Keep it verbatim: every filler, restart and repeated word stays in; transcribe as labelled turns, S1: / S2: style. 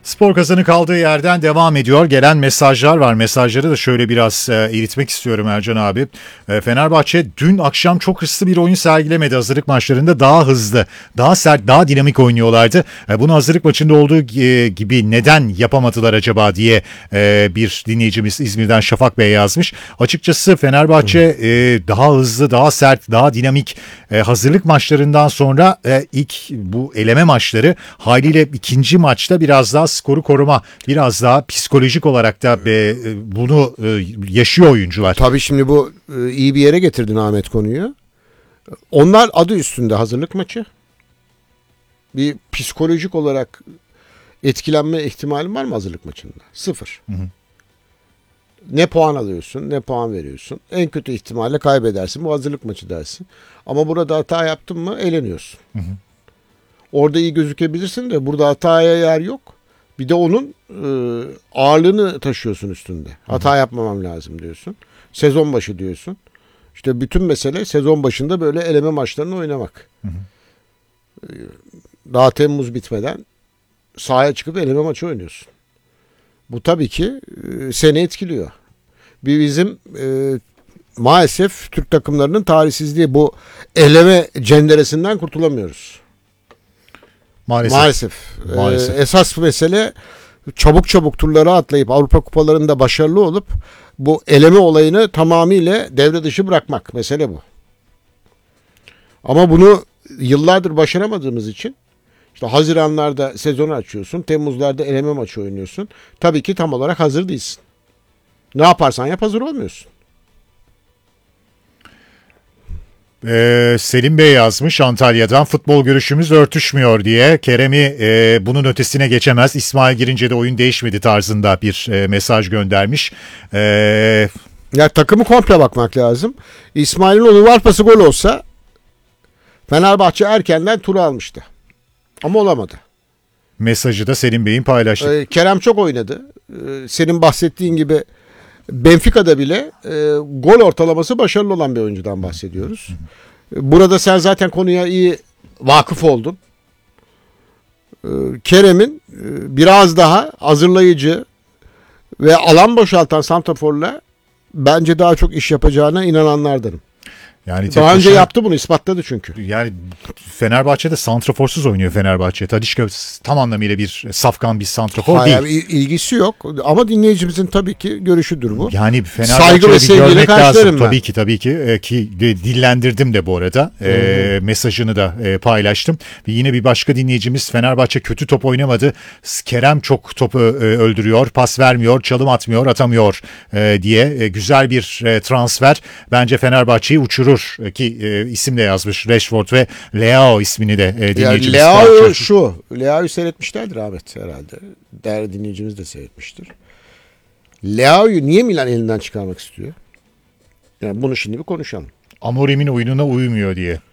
S1: Spor Kazanı kaldığı yerden devam ediyor. Gelen mesajlar var. Mesajları da şöyle biraz e, eritmek istiyorum Ercan abi. E, Fenerbahçe dün akşam çok hırslı bir oyun sergilemedi. Hazırlık maçlarında daha hızlı, daha sert, daha dinamik oynuyorlardı. E, bunu hazırlık maçında olduğu e, gibi neden yapamadılar acaba diye e, bir dinleyicimiz İzmir'den Şafak Bey yazmış. Açıkçası Fenerbahçe e, daha hızlı, daha sert, daha dinamik e, hazırlık maçlarından sonra e, ilk bu eleme maçları haliyle ikinci maçta biraz daha skoru koruma, biraz daha psikolojik olarak da e, bunu e, yaşıyor oyuncular.
S2: Tabii şimdi bu e, iyi bir yere getirdin Ahmet konuyu. Onlar adı üstünde hazırlık maçı. Bir psikolojik olarak etkilenme ihtimalin var mı hazırlık maçında? Sıfır. Hı hı. Ne puan alıyorsun, ne puan veriyorsun. En kötü ihtimalle kaybedersin. Bu hazırlık maçı dersin. Ama burada hata yaptın mı eğleniyorsun. Hı hı. Orada iyi gözükebilirsin de burada hataya yer yok. Bir de onun e, ağırlığını taşıyorsun üstünde. Hata yapmamam lazım diyorsun. Sezon başı diyorsun. İşte bütün mesele sezon başında böyle eleme maçlarını oynamak. Hı hı. Daha Temmuz bitmeden sahaya çıkıp eleme maçı oynuyorsun. Bu tabii ki e, seni etkiliyor. Bir bizim e, maalesef Türk takımlarının tarihsizliği, bu eleme cenderesinden kurtulamıyoruz.
S1: Maalesef.
S2: Maalesef.
S1: Maalesef.
S2: Ee, esas mesele çabuk çabuk turlara atlayıp Avrupa kupalarında başarılı olup bu eleme olayını tamamıyla devre dışı bırakmak. Mesele bu. Ama bunu yıllardır başaramadığımız için işte Haziranlarda sezonu açıyorsun, Temmuzlarda eleme maçı oynuyorsun. Tabii ki tam olarak hazır değilsin. Ne yaparsan yap hazır olmuyorsun.
S1: Ee, Selim Bey yazmış Antalya'dan, futbol görüşümüz örtüşmüyor diye. Kerem'i e, bunun ötesine geçemez, İsmail girince de oyun değişmedi tarzında bir e, mesaj göndermiş. Ee...
S2: Ya takımı komple bakmak lazım. İsmail'in o duvar pası gol olsa Fenerbahçe erkenden turu almıştı. Ama olamadı.
S1: Mesajı da Selim Bey'in paylaştı.
S2: Ee, Kerem çok oynadı. Ee, senin bahsettiğin gibi Benfica'da bile e, gol ortalaması başarılı olan bir oyuncudan bahsediyoruz. Burada sen zaten konuya iyi vakıf oldun. Ee, Kerem'in e, biraz daha hazırlayıcı ve alan boşaltan santraforla bence daha çok iş yapacağına inananlardanım.
S1: Yani
S2: daha önce yaptı bunu, ispatladı çünkü.
S1: Yani Fenerbahçe'de santraforsuz oynuyor Fenerbahçe. Talisca tam anlamıyla bir safkan bir santrafor
S2: Hayır,
S1: değil.
S2: ilgisi yok ama dinleyicimizin tabii ki görüşüdür bu.
S1: Yani Fenerbahçe'yi bir görmek lazım. Tabii ben. ki tabii ki e, ki dillendirdim de bu arada. E, mesajını da e, paylaştım. Ve yine bir başka dinleyicimiz, Fenerbahçe kötü top oynamadı. Kerem çok topu e, öldürüyor, pas vermiyor, çalım atmıyor, atamıyor e, diye e, güzel bir e, transfer. Bence Fenerbahçe'yi uçurur. Ki e, isim de yazmış, Rashford ve Leao ismini de e, dinleyicimiz.
S2: Yani Leao şu, Leao'yu seyretmişlerdir Ahmet herhalde. Değerli dinleyicimiz de seyretmiştir. Leao'yu niye Milan elinden çıkarmak istiyor? Yani bunu şimdi bir konuşalım.
S1: Amorim'in oyununa uymuyor diye.